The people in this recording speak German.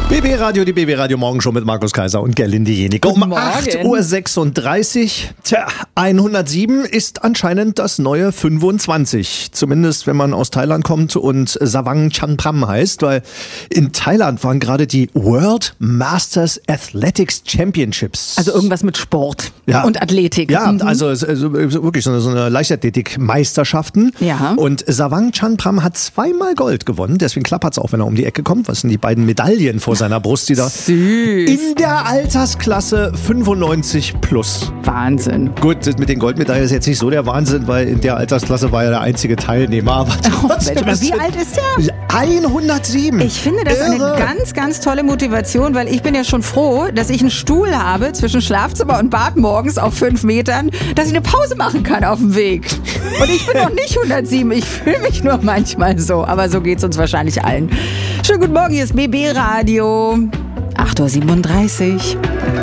BB Radio, die BB Radio Morgenshow mit Markus Kaiser und Gerlinde Jeniker. Um 8.36 Uhr. Tja, 107 ist anscheinend das neue 25. Zumindest, wenn man aus Thailand kommt und Savang Chanpram heißt, weil in Thailand waren gerade die World Masters Athletics Championships. Also irgendwas mit Sport und Athletik. Ja, also wirklich so eine Leichtathletik-Meisterschaften. Ja. Und Savang Chanpram hat 2-mal Gold gewonnen. Deswegen klappert es auch, wenn er um die Ecke kommt. Was sind die beiden Medaillen vor seiner Brust, die da in der Altersklasse 95 plus. Wahnsinn. Gut, mit den Goldmedaillen ist jetzt nicht so der Wahnsinn, weil in der Altersklasse war er der einzige Teilnehmer. Aber wie alt ist der? 107. Ich finde das eine ganz, ganz tolle Motivation, weil ich bin ja schon froh, dass ich einen Stuhl habe zwischen Schlafzimmer und Bad morgens auf 5 Metern, dass ich eine Pause machen kann auf dem Weg. Und ich bin noch nicht 107, ich fühle mich nur manchmal so, aber so geht es uns wahrscheinlich allen. Schönen guten Morgen, hier ist BB Radio, 8.37 Uhr.